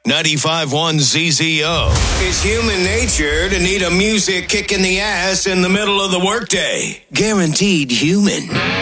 95.1 ZZO. It's human nature to need a music kick in the ass in the middle of the workday. Guaranteed human.